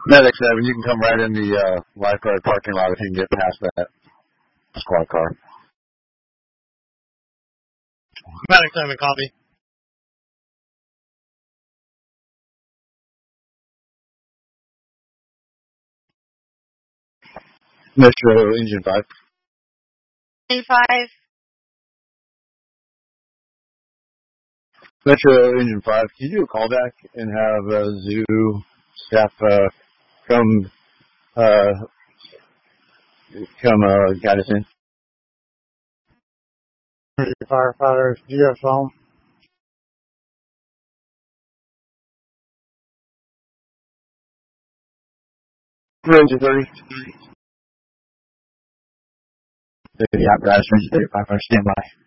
Medic 7, you can come right in the lifeguard parking lot if you can get past that squad car. Medic 7, copy. Metro Engine 5. Engine 5. Metro Engine 5, can you do a callback and have zoo staff come guide us in? Firefighters, GS home. Ranger 30. The apparatus, Ranger 35, stand by.